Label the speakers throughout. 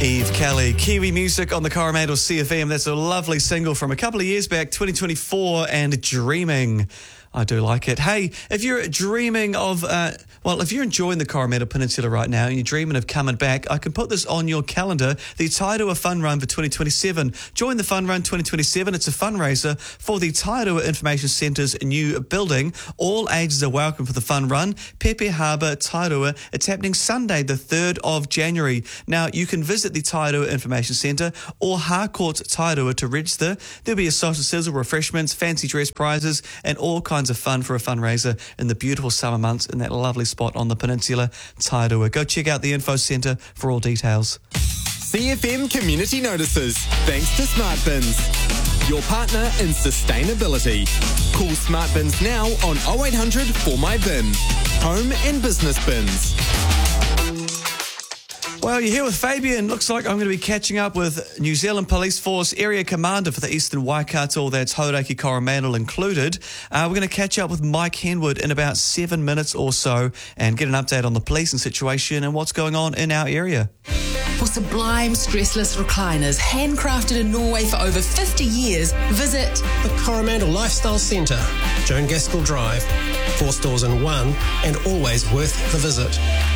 Speaker 1: Eve Kelly, Kiwi music on the Coromandel CFM. That's a lovely single from a couple of years back, 2024, and Dreaming. I do like it. Hey, if you're dreaming of, if you're enjoying the Coromandel Peninsula right now and you're dreaming of coming back, I can put this on your calendar, the Tairua Fun Run for 2027. Join the Fun Run 2027. It's a fundraiser for the Tairua Information Centre's new building. All ages are welcome for the Fun Run. Pepe Harbour, Tairua. It's happening Sunday, the 3rd of January. Now, you can visit the Tairua Information Centre or Harcourt Tairua to register. There'll be a sausage sizzle, refreshments, fancy dress prizes, and all kinds of fun for a fundraiser in the beautiful summer months in that lovely spot on the peninsula, Tairua. Go check out the info centre for all details.
Speaker 2: CFM Community Notices, thanks to SmartBins, your partner in sustainability. Call SmartBins now on 0800 for my bin. Home and business bins.
Speaker 1: Well, you're here with Fabian. Looks like I'm going to be catching up with New Zealand Police Force Area Commander for the Eastern Waikato, that's Hauraki Coromandel included. We're going to catch up with Mike Henwood in about 7 minutes or so and get an update on the policing situation and what's going on in our area.
Speaker 3: For sublime stressless recliners, handcrafted in Norway for over 50 years, visit
Speaker 4: the Coromandel Lifestyle Centre, Joan Gaskell Drive, 4 stores in one, and always worth the visit.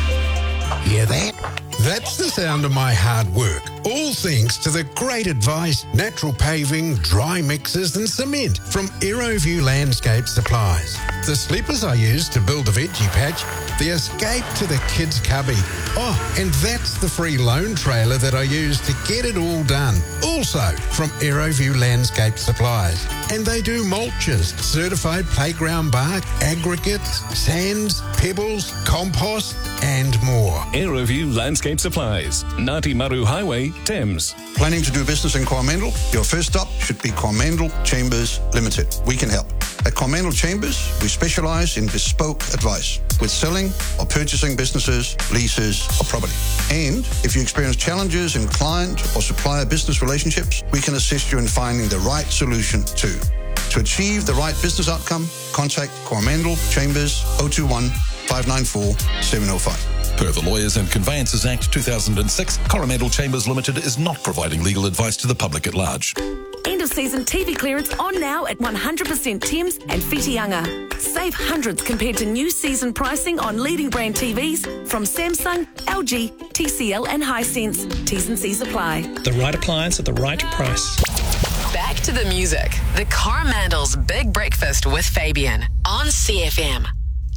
Speaker 5: Hear that? That's the sound of my hard work. All thanks to the great advice, natural paving, dry mixes and cement from Aeroview Landscape Supplies. The sleepers I use to build the veggie patch, the escape to the kids' cubby. Oh, and that's the free loan trailer that I use to get it all done. Also from Aeroview Landscape Supplies. And they do mulches, certified playground bark, aggregates, sands, pebbles, compost and more.
Speaker 6: Aeroview Landscape Supplies, Ngāti Maru Highway, Thames.
Speaker 7: Planning to do business in Coromandel? Your first stop should be Coromandel Chambers Limited. We can help. At Coromandel Chambers, we specialise in bespoke advice with selling or purchasing businesses, leases or property. And if you experience challenges in client or supplier business relationships, we can assist you in finding the right solution too. To achieve the right business outcome, contact Coromandel Chambers 021 594 705.
Speaker 6: Per the Lawyers and Conveyances Act 2006, Coromandel Chambers Limited is not providing legal advice to the public at large.
Speaker 8: End of season TV clearance on now at 100% Thames and Whitianga. Save hundreds compared to new season pricing on leading brand TVs from Samsung, LG, TCL and Hisense. T's and C's apply.
Speaker 4: The right appliance at the right price.
Speaker 3: Back to the music. The Coromandel's Big Breakfast with Fabian on CFM.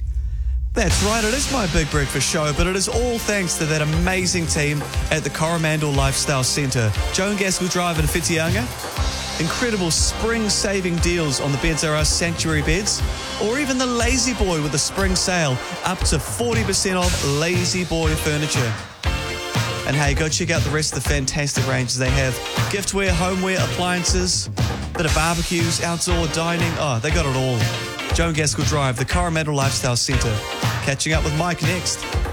Speaker 1: That's right, it is my Big Breakfast show, but it is all thanks to that amazing team at the Coromandel Lifestyle Centre. Joan Gaskell Drive in Whitianga. Incredible spring-saving deals on the Beds R Us Sanctuary beds, or even the Lazy Boy with a spring sale, up to 40% off Lazy Boy furniture. And hey, go check out the rest of the fantastic ranges they have. Giftware, homeware, appliances, bit of barbecues, outdoor dining. Oh, they got it all. Joan Gaskell Drive, the Coromandel Lifestyle Centre. Catching up with Mike next.